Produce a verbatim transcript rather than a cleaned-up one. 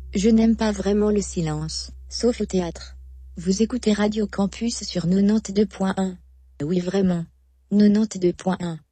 Je n'aime pas vraiment le silence, sauf au théâtre. Vous écoutez Radio Campus sur quatre-vingt-deux point un. Oui vraiment. quatre-vingt-deux point un.